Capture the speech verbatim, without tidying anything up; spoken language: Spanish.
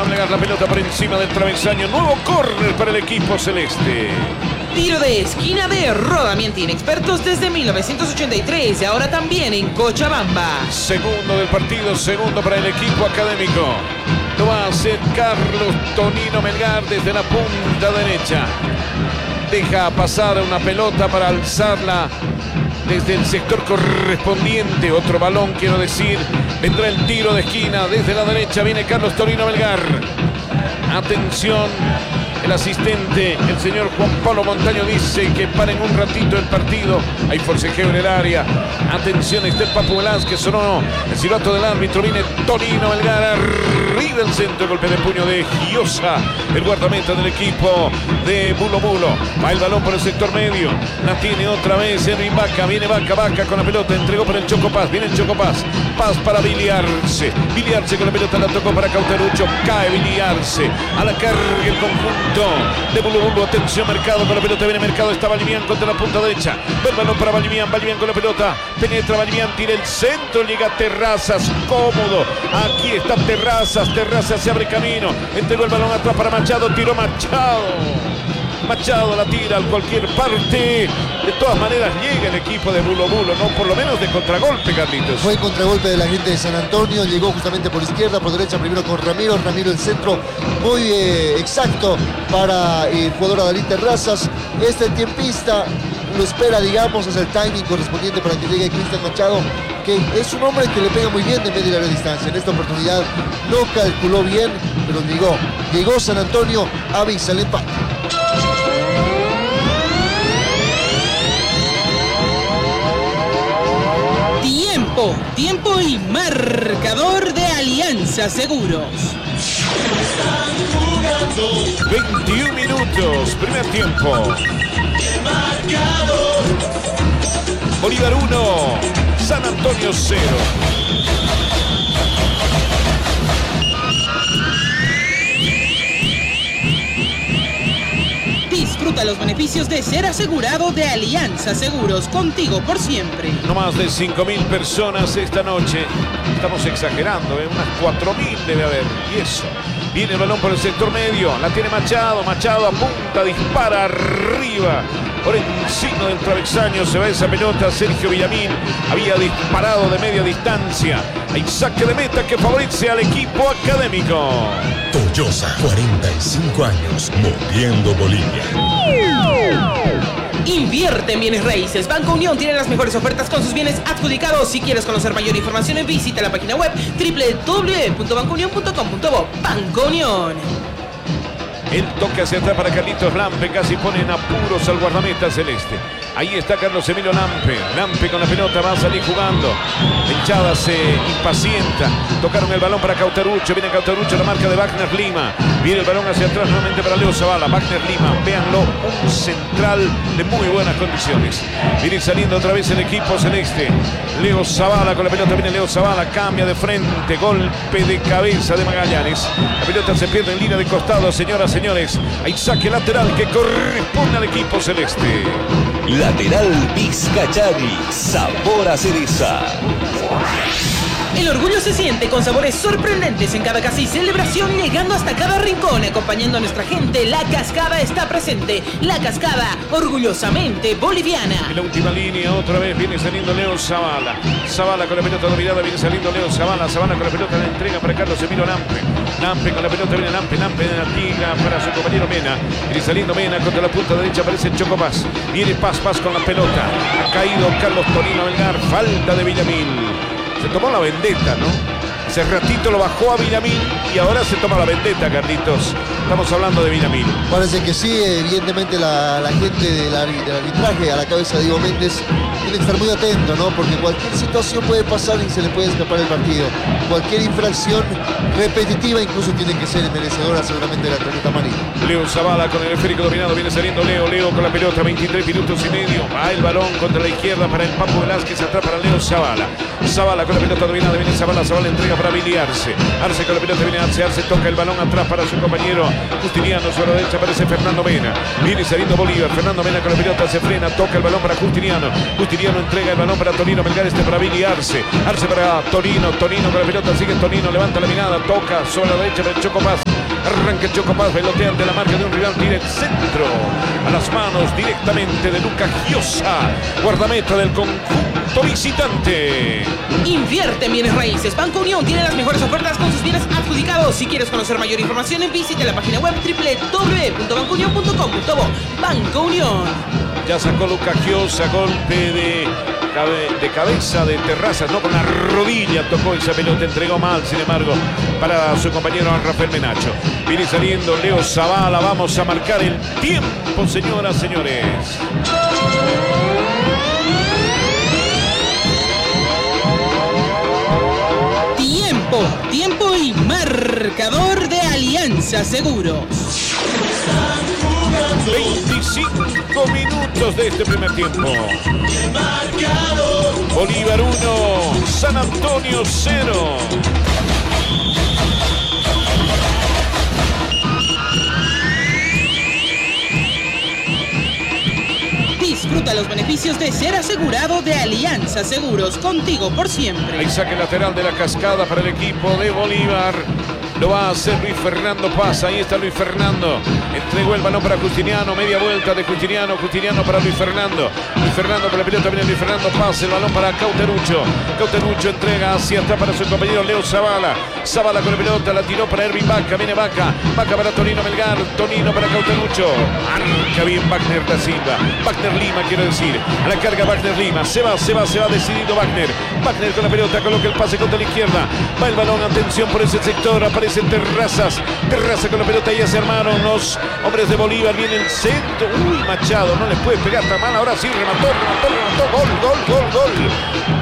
Torino Melgar, la pelota por encima del travesaño. Nuevo córner para el equipo celeste. Tiro de esquina de Rodamientin, expertos desde mil novecientos ochenta y tres y ahora también en Cochabamba. Segundo del partido, segundo para el equipo académico. Lo va a hacer Carlos Tonino Melgar desde la punta derecha. Deja pasar una pelota para alzarla desde el sector correspondiente. Otro balón, quiero decir. Vendrá el tiro de esquina desde la derecha. Viene Carlos Tonino Melgar. Atención. El asistente, el señor Juan Pablo Montaño, dice que paren un ratito el partido. Hay forcejeo en el área. Atención, está el Papu Velázquez, sonó el silbato del árbitro. Viene Tonino Melgar, arriba el centro, golpe de puño de Giosa, el guardameta del equipo de Bulo Bulo. Va el balón por el sector medio. La tiene otra vez Erwin Vaca. Viene Vaca, Vaca con la pelota. Entregó para el Choco Paz. Viene el Choco Paz. Paz para Billy Arce. Billy Arce con la pelota la tocó para Cauterucho. Cae Billy Arce. A la carga el conjunto de Bulo Bulo. Atención, Mercado con la pelota. Viene Mercado. Está Valimián contra la punta derecha. Va el balón para Valimián. Valimián con la pelota. Penetra Valimián. Tira el centro. Llega Terrazas. Cómodo. Aquí está Terrazas. Terrazas se abre camino. Entregó el balón atrás para Machado. Tiró Machado. Machado la tira a cualquier parte. De todas maneras llega el equipo de Bulo Bulo, no por lo menos de contragolpe, Carlitos. Fue el contragolpe de la gente de San Antonio. Llegó justamente por izquierda, por derecha, primero con Ramiro. Ramiro el centro muy eh, exacto para el jugador Adalín Terrazas. Este tiempista lo espera, digamos, es el timing correspondiente para que llegue Cristian Machado, que es un hombre que le pega muy bien de media y larga distancia. En esta oportunidad no calculó bien, pero llegó. Llegó San Antonio, avisa el empate. Tiempo, tiempo y marcador de Alianza Seguros. veintiún minutos, primer tiempo. Bolívar uno, San Antonio cero. Disfruta los beneficios de ser asegurado de Alianza Seguros, contigo por siempre. No más de cinco mil personas esta noche. Estamos exagerando, ¿eh? Unas cuatro mil debe haber. Y eso. Viene el balón por el sector medio. La tiene Machado. Machado apunta, dispara arriba. Por encima del travesaño se va esa pelota. Sergio Villamil había disparado de media distancia. Hay saque de meta que favorece al equipo académico. Toyosa, cuarenta y cinco años, moviendo Bolivia. Invierte en bienes raíces. Banco Unión tiene las mejores ofertas con sus bienes adjudicados. Si quieres conocer mayor información, visita la página web doble u doble u doble u punto banco unión punto com punto bo. Banco Unión. El toque hacia atrás para Carlitos Lampe, casi pone en apuros al guardameta celeste. Ahí está Carlos Emilio Lampe. Lampe con la pelota va a salir jugando. Hinchada se impacienta. Tocaron el balón para Cauterucho. Viene Cauterucho, la marca de Wagner Lima. Viene el balón hacia atrás nuevamente para Leo Zavala. Wagner Lima, véanlo, un central de muy buenas condiciones. Viene saliendo otra vez el equipo celeste. Leo Zavala con la pelota. Viene Leo Zavala, cambia de frente. Golpe de cabeza de Magallanes. La pelota se pierde en línea de costado, señoras, señores. Hay saque lateral que corresponde al equipo celeste. Lateral Vizcachari, sabor a cereza. El orgullo se siente con sabores sorprendentes en cada casa y celebración, llegando hasta cada rincón, acompañando a nuestra gente. La Cascada está presente. La Cascada, orgullosamente boliviana. En la última línea, otra vez viene saliendo Leo Zavala. Zavala con la pelota dominada, viene saliendo Leo Zavala. Zavala con la pelota, la entrega para Carlos Emilio Lampe. Lampe con la pelota, viene Lampe. Lampe de la tiga para su compañero Mena. Viene saliendo Mena contra la punta derecha, aparece el Choco Paz. Viene Paz, Paz con la pelota. Ha caído Carlos Tonino Melgar. Falta de Villamil. Se tomó la vendetta, ¿no? Hace ratito lo bajó a Villamil y ahora se toma la vendetta, Carlitos. Estamos hablando de Villamil. Parece que sí, evidentemente la, la gente del, del arbitraje a la cabeza de Diego Méndez tiene que estar muy atento, ¿no? Porque cualquier situación puede pasar y se le puede escapar el partido. Cualquier infracción repetitiva incluso tiene que ser merecedora seguramente de la tarjeta amarilla. Leo Zavala con el esférico dominado, viene saliendo Leo, Leo con la pelota, veintitrés minutos y medio. Va el balón contra la izquierda para el Papu Velázquez, atrás para Leo Zavala. Zavala con la pelota dominada, viene Zavala, Zavala entrega para para Billy Arce. Arce con la pelota, viene Arce. Arce toca el balón atrás para su compañero Justiniano. Sobre la derecha aparece Fernando Mena. Viene saliendo Bolívar. Fernando Mena con la pelota se frena. Toca el balón para Justiniano. Justiniano entrega el balón para Tonino Melgar. Este para Billy Arce. Arce para Tonino. Tonino con la pelota. Sigue Tonino. Levanta la mirada. Toca sobre la derecha para Choco Paz. Arranca Choco Paz, velotea ante la marca de un rival, tira el centro a las manos directamente de Lucas Giosa, guardameta del conjunto visitante. Invierte en bienes raíces. Banco Unión tiene las mejores ofertas con sus bienes adjudicados. Si quieres conocer mayor información, visite la página web doble u doble u doble u punto banco unión punto com punto bo. Banco Unión. Ya sacó Lucas Giosa, golpe de, de cabeza de Terrazas, no con la rodilla tocó esa pelota, entregó mal, sin embargo, para su compañero Rafael Menacho. Viene saliendo Leo Zavala, vamos a marcar el tiempo, señoras, señores. Tiempo, tiempo y marcador de Alianza Seguros. veinticinco minutos de este primer tiempo. Bolívar uno, San Antonio cero. Disfruta los beneficios de ser asegurado de Alianza Seguros, contigo por siempre. Hay saque lateral de la Cascada para el equipo de Bolívar. Lo va a hacer Luis Fernando Paz. Ahí está Luis Fernando. Entregó el balón para Justiniano. Media vuelta de Justiniano. Justiniano para Luis Fernando. Luis Fernando con la pelota. Viene Luis Fernando Paz. El balón para Cauterucho. Cauterucho entrega hacia atrás para su compañero Leo Zavala. Zavala con la pelota. La tiró para Ervin Vaca. Viene Vaca. Vaca para Tonino Melgar. Tonino para Cauterucho. Arranca bien Wagner da Silva. Wagner Lima, quiero decir. A la carga Wagner Lima. Se va, se va, se va decidido Wagner. Wagner con la pelota. Coloca el pase contra la izquierda. Va el balón. Atención por ese sector. Aparece Terrazas, Terrazas con la pelota, ya se armaron los hombres de Bolívar, viene el centro, uy, Machado, no le puede pegar tan mal, ahora sí, remató, remató, remató, gol, gol, gol, gol,